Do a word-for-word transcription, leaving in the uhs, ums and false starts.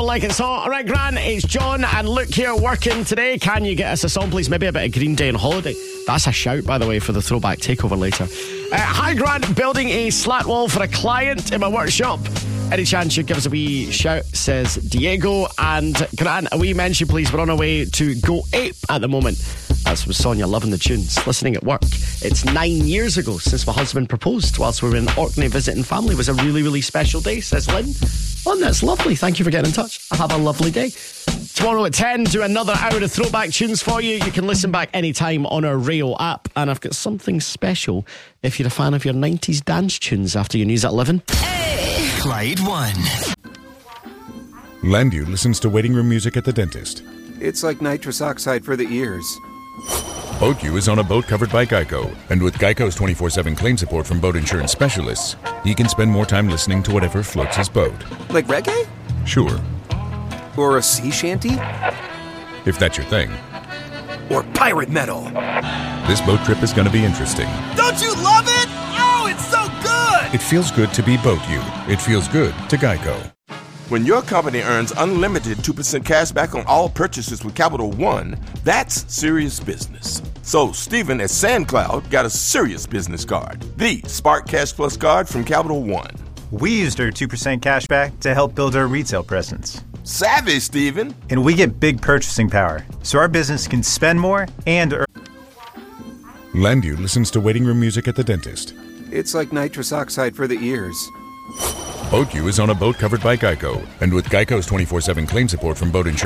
Like it's hot. All right, Grant, it's John and Luke here working today. Can you get us a song, please? Maybe a bit of Green Day on Holiday. That's a shout, by the way, for the throwback takeover later. Uh, hi, Grant. Building a slat wall for a client in my workshop. Any chance you'd give us a wee shout, says Diego. And Grant, a wee mention, please. We're on our way to Go Ape at the moment. That's with Sonia, loving the tunes, listening at work. It's nine years ago since my husband proposed whilst we were in Orkney visiting family. It was a really, really special day, says Lynn. Oh, that's lovely. Thank you for getting in touch. Have a lovely day. Tomorrow at ten, do another hour of throwback tunes for you. You can listen back anytime on our Rayo app. And I've got something special if you're a fan of your nineties dance tunes after your news at eleven. Hey. Clyde one. Landu listens to waiting room music at the dentist. It's like nitrous oxide for the ears. BoatU is on a boat covered by Geico. And with Geico's twenty-four seven claim support from boat insurance specialists, he can spend more time listening to whatever floats his boat. Like reggae? Sure. Or a sea shanty? If that's your thing. Or pirate metal? This boat trip is going to be interesting. Don't you love it? Oh, it's so good! It feels good to be BoatU. It feels good to Geico. When your company earns unlimited two percent cash back on all purchases with Capital One, that's serious business. So Stephen at SandCloud got a serious business card, the Spark Cash Plus card from Capital One. We used our two percent cash back to help build our retail presence. Savvy, Stephen. And we get big purchasing power, so our business can spend more and earn. Landu listens to waiting room music at the dentist. It's like nitrous oxide for the ears. BoatU is on a boat covered by Geico. And with Geico's twenty-four seven claim support from boat insurance